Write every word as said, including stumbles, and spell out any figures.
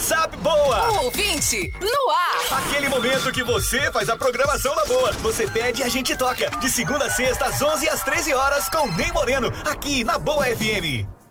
WhatsApp Boa. O ouvinte no ar. Aquele momento que você faz a programação da Boa. Você pede e a gente toca. De segunda a sexta, às onze e às treze horas, com Ney Moreno, aqui na Boa F M.